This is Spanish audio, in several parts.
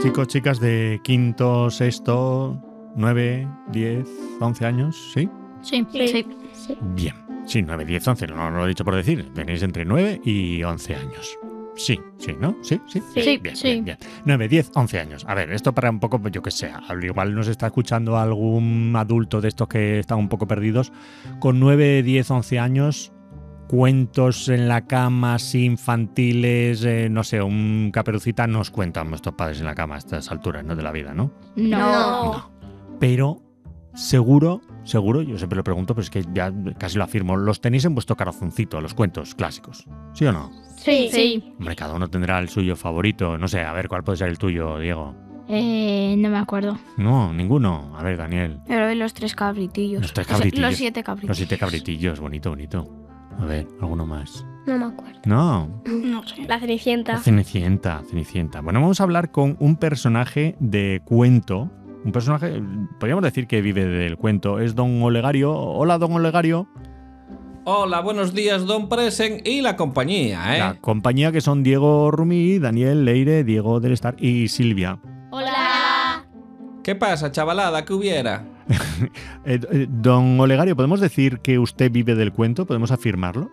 Chicos, chicas de quinto, sexto, 9, 10, 11 años, ¿sí? Sí. Bien, sí, 9, 10, 11, no lo he dicho por decir. Tenéis entre 9 y 11 años. Sí, ¿no? Sí. Bien. 9, 10, 11 años. A ver, esto para un poco, yo que sé, al igual nos está escuchando algún adulto de estos que están un poco perdidos. Con 9, 10, 11 años, cuentos en la cama, así infantiles, no sé, un Caperucita nos cuentan nuestros padres en la cama a estas alturas, ¿no? De la vida, ¿no? No. Pero seguro, yo siempre lo pregunto, pero es que ya casi lo afirmo, los tenéis en vuestro corazoncito, los cuentos clásicos, ¿sí o no? Sí. Hombre, cada uno tendrá el suyo favorito. No sé, a ver, ¿cuál puede ser el tuyo, Diego? No me acuerdo. No, ninguno. A ver, Daniel. Pero los 3 cabritillos. Los 3 cabritillos. Los 7 cabritillos. Los 7 cabritillos, bonito. A ver, ¿alguno más? No me acuerdo. No. No sé. La Cenicienta. La Cenicienta. Bueno, vamos a hablar con un personaje de cuento. Un personaje, podríamos decir que vive del cuento. Es Don Olegario. Hola, Don Olegario. Hola, buenos días, don Presen y la compañía, ¿eh? La compañía que son Diego Rumí, Daniel Leire, Diego del Star y Silvia. Hola. ¿Qué pasa, chavalada? ¿Qué hubiera? Don Olegario, ¿podemos decir que usted vive del cuento? ¿Podemos afirmarlo?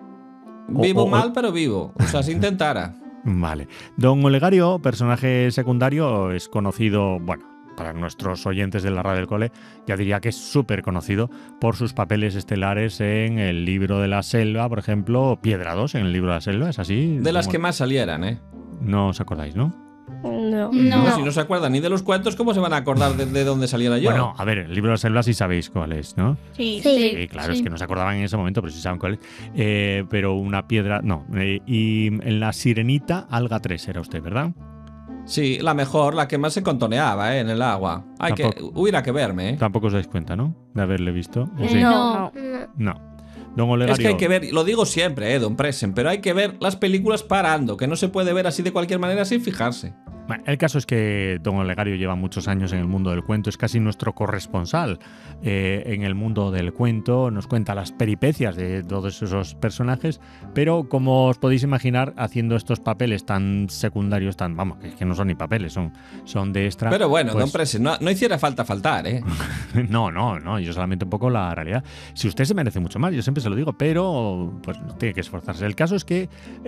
Vivo mal, pero vivo. O sea, si intentara. Vale. Don Olegario, personaje secundario, es conocido, bueno, para nuestros oyentes de la radio del cole, ya diría que es súper conocido por sus papeles estelares en El libro de la selva, por ejemplo, Piedra 2 en El libro de la selva, ¿es así? De las que más salieran, ¿eh? No os acordáis, ¿no? No. No, si no se acuerdan ni de los cuentos, ¿cómo se van a acordar de dónde saliera yo? Bueno, a ver, El libro de la selva sí sabéis cuál es, ¿no? Sí. Claro, es que no se acordaban en ese momento, pero sí saben cuál es. Pero una piedra, no. Y en La Sirenita, Alga 3 era usted, ¿verdad? Sí, la mejor, la que más se contoneaba, en el agua. Hubiera que verme, ¿eh? Tampoco os dais cuenta, ¿no? De haberle visto. ¿O sí? No. No. Don Olegario. Es que hay que ver, lo digo siempre, don Presen, pero hay que ver las películas parando, que no se puede ver así de cualquier manera sin fijarse. Bueno, el caso es que Don Olegario lleva muchos años en el mundo del cuento, es casi nuestro corresponsal en el mundo del cuento, nos cuenta las peripecias de todos esos personajes, pero como os podéis imaginar, haciendo estos papeles tan secundarios, vamos, que no son ni papeles, son de extra. Pero bueno, pues, don Presen, no hiciera falta faltar, ¿eh? No, yo solamente un poco la realidad. Si usted se merece mucho más, yo siempre se lo digo, pero pues tiene que esforzarse. El caso es que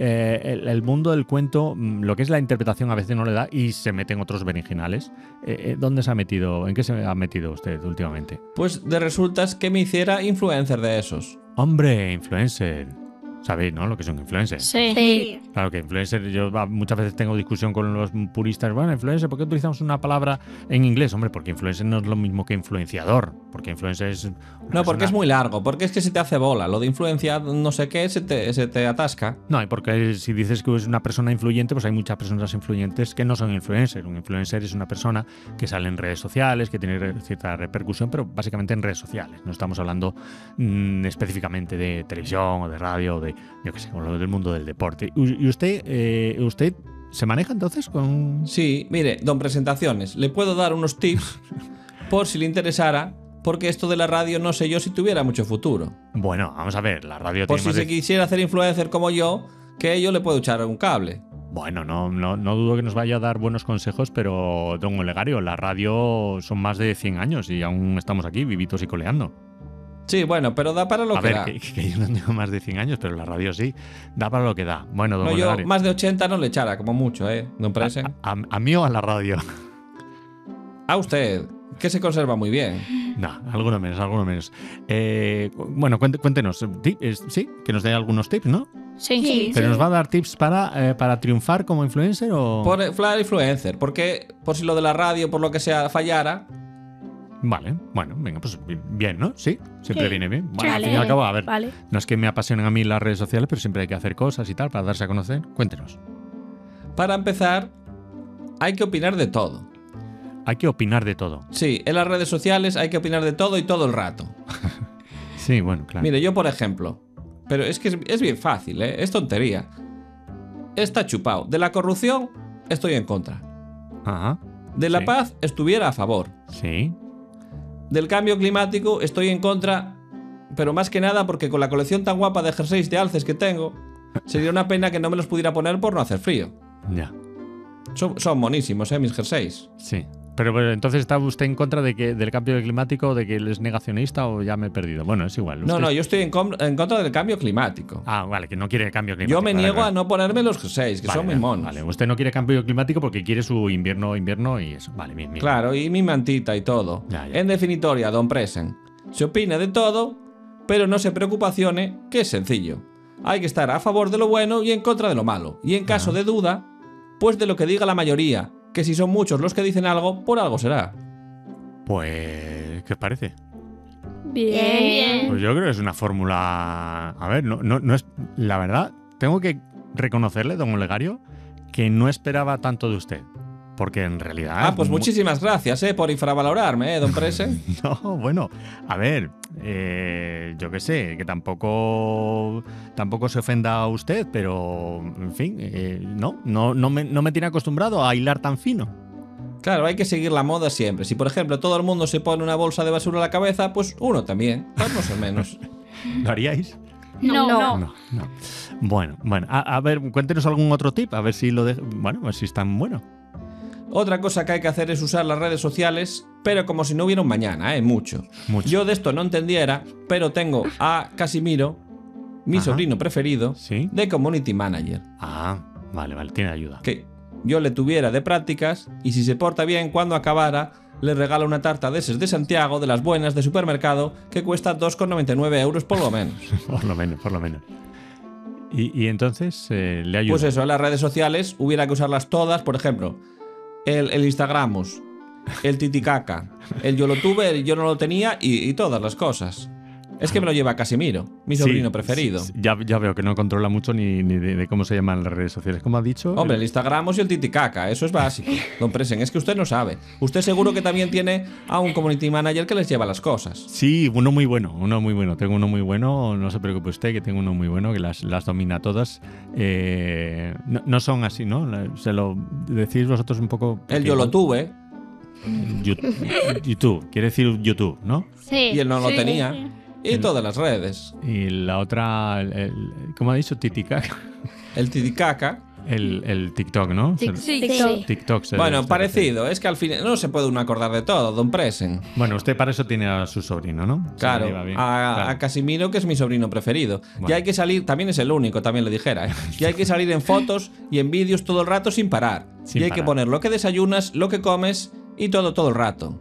el mundo del cuento, lo que es la interpretación a veces no le da y se mete en otros berenjenales. ¿Dónde se ha metido? ¿En qué se ha metido usted últimamente? Pues de resultas que me hiciera influencer de esos. Hombre, influencer. ¿Sabéis, no? Lo que son influencers. Sí. Claro que influencer, yo muchas veces tengo discusión con los puristas. Bueno, influencer, ¿por qué utilizamos una palabra en inglés? Hombre, porque influencer no es lo mismo que influenciador. Porque influencer es... No, porque es muy largo, porque es que se te hace bola. Lo de influenciar, no sé qué, se te atasca. No, y porque si dices que es una persona influyente, pues hay muchas personas influyentes que no son influencers. Un influencer es una persona que sale en redes sociales, que tiene cierta repercusión, pero básicamente en redes sociales. No estamos hablando específicamente de televisión o de radio o de, yo qué sé, o lo del mundo del deporte. ¿Y usted se maneja entonces con...? Sí, mire, don Presentaciones, le puedo dar unos tips por si le interesara, porque esto de la radio no sé yo si tuviera mucho futuro. Bueno, vamos a ver, la radio por tiene si se quisiera hacer influencer como yo, que yo le puedo echar un cable. Bueno, no dudo que nos vaya a dar buenos consejos, pero don Olegario, la radio son más de 100 años y aún estamos aquí, vivitos y coleando. Sí, bueno, pero da para lo que da. A ver, que yo no tengo más de 100 años, pero la radio sí, da para lo que da. Bueno, don Olegario. Yo más de 80 no le echara, como mucho, don Presen. ¿A mí o a la radio? A usted, que se conserva muy bien. No, alguno menos. Bueno, cuéntenos, sí, que nos dé algunos tips, ¿no? Sí. ¿Pero nos va a dar tips para triunfar como influencer o...? Por influencer, porque por si lo de la radio, por lo que sea, fallara... Vale, bueno, venga, pues bien, ¿no? Sí, siempre viene bien. Bueno, Vale. al fin y al cabo, a ver, Vale. no es que me apasionen a mí las redes sociales, pero siempre hay que hacer cosas y tal para darse a conocer. Cuéntenos. Para empezar, hay que opinar de todo. Hay que opinar de todo. Sí, en las redes sociales hay que opinar de todo y todo el rato. Sí, bueno, claro. Mire, yo por ejemplo, pero es que es bien fácil, es tontería. Está chupado. De la corrupción, estoy en contra. Ajá. De la Sí. paz, estuviera a favor. Sí. Del cambio climático, estoy en contra, pero más que nada porque con la colección tan guapa de jerseys de alces que tengo, sería una pena que no me los pudiera poner por no hacer frío. Ya. Son monísimos, mis jerseys. Sí. Pero entonces está usted en contra del cambio climático, de que él es negacionista o ya me he perdido. Bueno, es igual. No, yo estoy en contra del cambio climático. Ah, vale, que no quiere cambio climático. Yo me niego a no ponerme los jerseys, que son muy monos. Vale, usted no quiere cambio climático porque quiere su invierno y eso. Vale, bien. Claro, y mi mantita y todo. Ya. En definitoria, don Presen, se opina de todo, pero no se preocupacione, que es sencillo. Hay que estar a favor de lo bueno y en contra de lo malo. Y en caso de duda, pues de lo que diga la mayoría, que si son muchos los que dicen algo, por algo será. Pues, ¿qué os parece? Bien. Pues yo creo que es una fórmula... A ver, no es... La verdad, tengo que reconocerle, don Olegario, que no esperaba tanto de usted. Porque en realidad... Pues muchísimas gracias, por infravalorarme, don Presen. No, bueno, a ver, yo qué sé, que tampoco se ofenda a usted, pero, en fin, no me tiene acostumbrado a hilar tan fino. Claro, hay que seguir la moda siempre. Si, por ejemplo, todo el mundo se pone una bolsa de basura a la cabeza, pues uno también, más o menos. ¿Lo haríais? No. Bueno, a ver, cuéntenos algún otro tip, a ver si bueno, a ver si es tan bueno. Otra cosa que hay que hacer es usar las redes sociales, pero como si no hubiera un mañana, mucho. Yo de esto no entendiera, pero tengo a Casimiro, mi sobrino preferido, ¿sí? de Community Manager. Ah, vale, tiene ayuda. Que yo le tuviera de prácticas y si se porta bien cuando acabara, le regala una tarta de esas de Santiago, de las buenas de supermercado, que cuesta 2,99 euros por lo menos. por lo menos. Y entonces le ayuda. Pues eso, en las redes sociales hubiera que usarlas todas, por ejemplo... El Instagramus, el Titicaca, el yo lo tuve, yo no lo tenía y todas las cosas. Es que me lo lleva Casimiro, mi sobrino preferido. Ya veo que no controla mucho ni de cómo se llaman las redes sociales. ¿Cómo ha dicho? Hombre, el Instagramus y el Titicaca, eso es básico. Don Presen, es que usted no sabe. Usted seguro que también tiene a un community manager que les lleva las cosas. Sí, uno muy bueno. Tengo uno muy bueno, no se preocupe usted, que tengo uno muy bueno, que las domina todas. No son así, ¿no? Se lo decís vosotros un poco... El yo lo tuve. YouTube, quiere decir YouTube, ¿no? Sí. Y él no lo tenía. Y todas las redes. Y la otra, ¿cómo ha dicho? Titicaca. El Titicaca. El TikTok, ¿no? TikTok. Bueno, parecido. Es que al final no se puede uno acordar de todo, don Presen. Bueno, usted para eso tiene a su sobrino, ¿no? Claro, a Casimiro, que es mi sobrino preferido. Bueno. Y hay que salir, también es el único, también le dijera. Y hay que salir en fotos y en vídeos todo el rato sin parar. Y hay que poner lo que desayunas, lo que comes y todo el rato.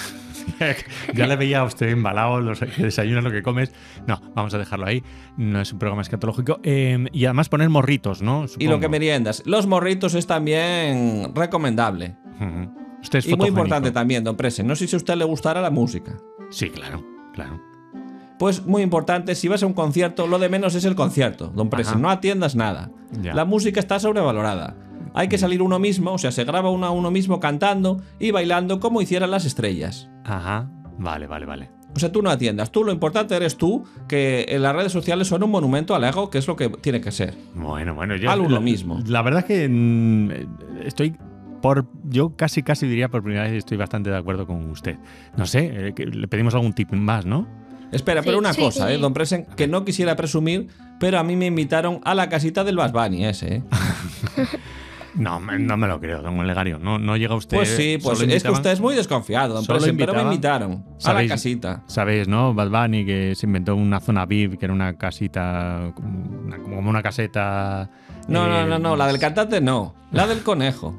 Ya le veía a usted embalado, que desayunas, lo que comes. No, vamos a dejarlo ahí. No es un programa escatológico. Y además poner morritos, ¿no? Supongo. Y lo que meriendas. Los morritos es también recomendable. Usted es y muy importante también, don Presen. No sé si a usted le gustará la música. Sí, claro. Pues muy importante, si vas a un concierto, lo de menos es el concierto, don Presen. No atiendas nada. Ya. La música está sobrevalorada. Hay que salir uno mismo, o sea, se graba uno mismo cantando y bailando como hicieran las estrellas. Ajá, vale. O sea, tú no atiendas. Tú, lo importante eres tú, que en las redes sociales son un monumento al ego, que es lo que tiene que ser. Bueno, al uno mismo. La verdad es que yo casi diría por primera vez estoy bastante de acuerdo con usted. No sé, le pedimos algún tip más, ¿no? Espera, pero una cosa, don Presen, que no quisiera presumir, pero a mí me invitaron a la casita del Bad Bunny ese, No me lo creo, don Olegario. No llega usted. Pues sí, es que usted es muy desconfiado, don Presen, pero me invitaron a la casita. Sabéis, ¿no? Bad Bunny, que se inventó una zona VIP, que era una casita, como una caseta. No, la del cantante no, la del conejo.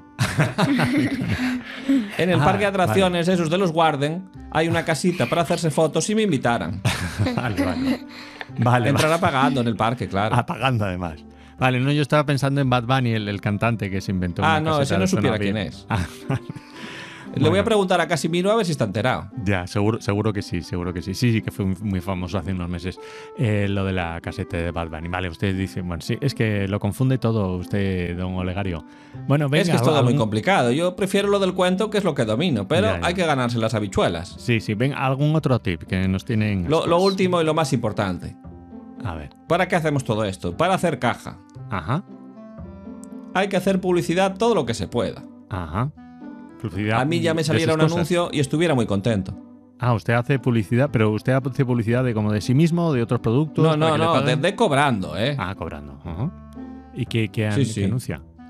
En el parque de atracciones, esos de los Warden, hay una casita para hacerse fotos y me invitaran. Vale. Entrará pagando en el parque, claro. Pagando además. Vale, no, yo estaba pensando en Bad Bunny, el cantante que se inventó una caseta. Ese no supiera quién es. Le voy a preguntar a Casimiro a ver si está enterado. Ya, seguro que sí. Sí, que fue muy famoso hace unos meses lo de la caseta de Bad Bunny. Vale, usted dice, bueno, sí, es que lo confunde todo usted, don Olegario. Bueno, venga, es que es todo muy complicado. Yo prefiero lo del cuento, que es lo que domino, pero ya. Hay que ganarse las habichuelas. Sí, venga, algún otro tip que nos tienen. Lo último y lo más importante. A ver. ¿Para qué hacemos todo esto? Para hacer caja. Ajá. Hay que hacer publicidad todo lo que se pueda. Ajá. Publicidad. A mí ya me saliera un anuncio y estuviera muy contento. Usted hace publicidad, pero usted hace publicidad de sí mismo o de otros productos. No, de cobrando, cobrando. Ajá. ¿Y qué anuncia?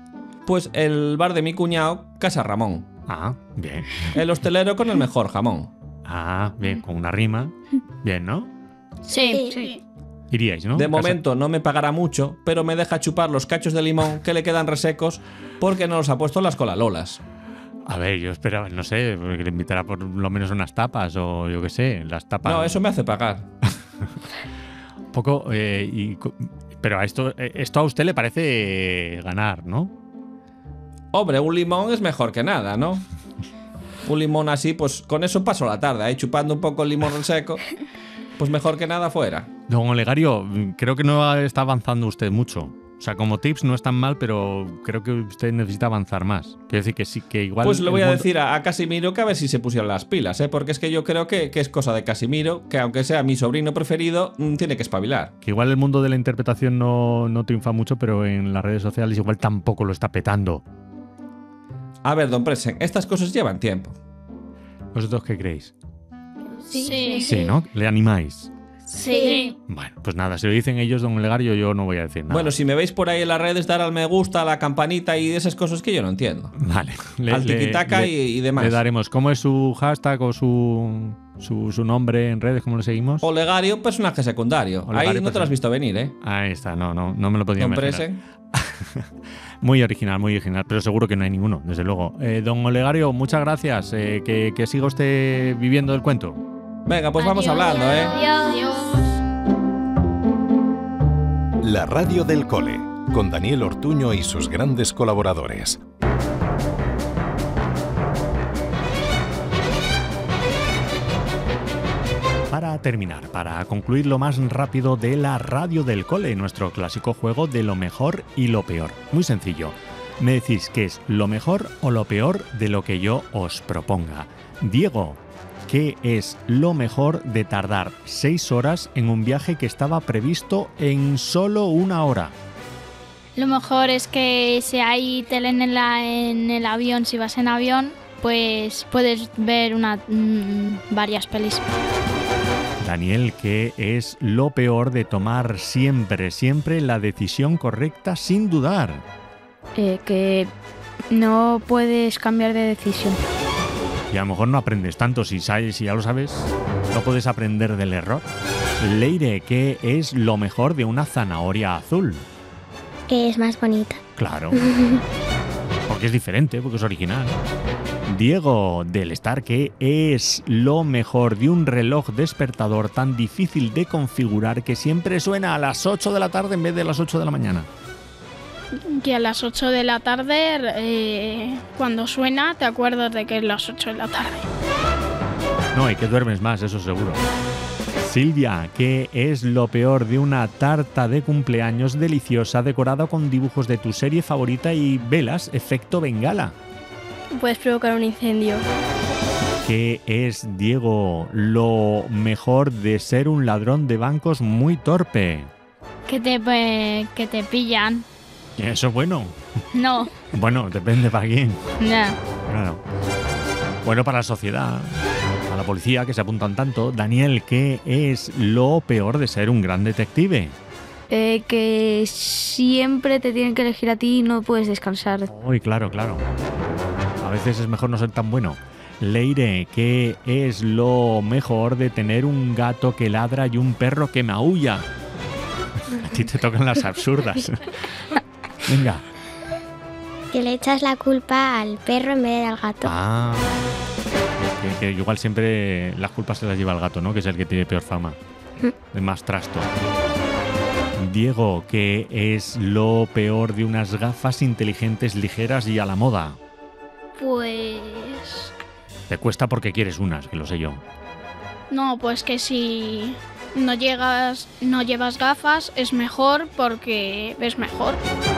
Pues el bar de mi cuñado, Casa Ramón. Ah, bien. El hostelero con el mejor jamón. Ah, bien, con una rima. Bien, ¿no? Sí. Iríais, ¿no? De momento no me pagará mucho, pero me deja chupar los cachos de limón que le quedan resecos porque no los ha puesto las colalolas. A ver, yo esperaba, no sé, que le invitará por lo menos unas tapas o yo qué sé, las tapas. No, eso me hace pagar. Un poco, pero esto a usted le parece ganar, ¿no? Hombre, un limón es mejor que nada, ¿no? Un limón así, pues con eso paso la tarde, ahí chupando un poco el limón seco. Pues mejor que nada fuera. Don Olegario, creo que no está avanzando usted mucho. O sea, como tips no es tan mal, pero creo que usted necesita avanzar más. Quiero decir que sí, que igual... Pues le voy a decir a Casimiro que a ver si se pusieron las pilas, ¿eh? Porque es que yo creo que es cosa de Casimiro, que aunque sea mi sobrino preferido, tiene que espabilar. Que igual el mundo de la interpretación no triunfa mucho, pero en las redes sociales igual tampoco lo está petando. A ver, don Presen, estas cosas llevan tiempo. ¿Vosotros qué creéis? Sí. Sí, ¿no? ¿Le animáis? Sí. Bueno, pues nada, si lo dicen ellos, don Olegario, yo no voy a decir nada. Bueno, si me veis por ahí en las redes, dar al me gusta, a la campanita y esas cosas que yo no entiendo. Vale. Al tiquitaca y demás. Le daremos. ¿Cómo es su hashtag o su nombre en redes? ¿Cómo lo seguimos? Olegario, personaje secundario. Olegario, Ahí no te lo has visto venir, ¿eh? Ahí está, no me lo podía Don imaginar. Presen. Muy original, pero seguro que no hay ninguno, desde luego. Don Olegario, muchas gracias. Que siga usted viviendo el cuento. Venga, pues vamos hablando, ¿eh? Adiós. La radio del cole, con Daniel Ortuño y sus grandes colaboradores. Para terminar, para concluir lo más rápido de la radio del cole, nuestro clásico juego de lo mejor y lo peor. Muy sencillo. Me decís qué es lo mejor o lo peor de lo que yo os proponga. Diego, ¿qué es lo mejor de tardar 6 horas en un viaje que estaba previsto en solo 1 hora? Lo mejor es que si hay tele en el avión, si vas en avión, pues puedes ver varias pelis. Daniel, ¿qué es lo peor de tomar siempre la decisión correcta sin dudar? Que no puedes cambiar de decisión. Y a lo mejor no aprendes tanto, si ya lo sabes, no puedes aprender del error. Leire, ¿qué es lo mejor de una zanahoria azul? Que es más bonita. Claro, porque es diferente, porque es original. Diego, del Star, ¿qué es lo mejor de un reloj despertador tan difícil de configurar que siempre suena a las 8 de la tarde en vez de las 8 de la mañana? Que a las 8 de la tarde, cuando suena, te acuerdas de que es las 8 de la tarde. No, y que duermes más, eso seguro. Silvia, ¿qué es lo peor de una tarta de cumpleaños deliciosa decorada con dibujos de tu serie favorita y velas efecto bengala? Puedes provocar un incendio. ¿Qué es, Diego, lo mejor de ser un ladrón de bancos muy torpe? Que te pillan. ¿Eso es bueno? No. Bueno, depende para quién. No. Claro. Bueno, para la sociedad, a la policía, que se apuntan tanto. Daniel, ¿qué es lo peor de ser un gran detective? Que siempre te tienen que elegir a ti y no puedes descansar. Uy, claro. A veces es mejor no ser tan bueno. Leire, ¿qué es lo mejor de tener un gato que ladra y un perro que maulla? A ti te tocan las absurdas. Venga. Que le echas la culpa al perro en vez del gato. Ah, que igual siempre las culpas se las lleva el gato, ¿no? Que es el que tiene peor fama. De más trasto. Diego, ¿qué es lo peor de unas gafas inteligentes, ligeras y a la moda? Pues... Te cuesta porque quieres unas, que lo sé yo. No, pues que si no llevas gafas es mejor porque ves mejor.